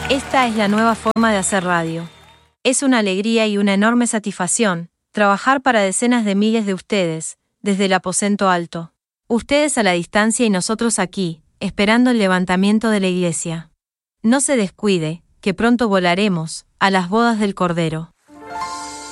Esta es la nueva forma de hacer radio. Es una alegría y una enorme satisfacción trabajar para decenas de miles de ustedes, desde el aposento alto. Ustedes a la distancia y nosotros aquí, esperando el levantamiento de la iglesia. No se descuide, que pronto volaremos a las bodas del Cordero.